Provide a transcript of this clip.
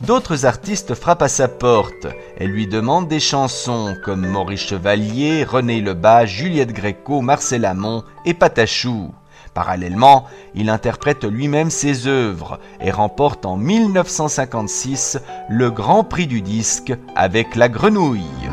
D'autres artistes frappent à sa porte et lui demandent des chansons comme Maurice Chevalier, René Lebas, Juliette Gréco, Marcel Amont et Patachou. Parallèlement, il interprète lui-même ses œuvres et remporte en 1956 le Grand Prix du disque avec La Grenouille.